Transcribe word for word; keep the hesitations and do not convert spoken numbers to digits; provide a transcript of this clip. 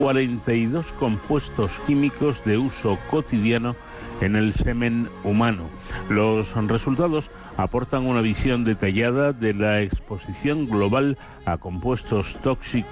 cuarenta y dos compuestos químicos de uso cotidiano en el semen humano. Los resultados aportan una visión detallada de la exposición global a compuestos tóxicos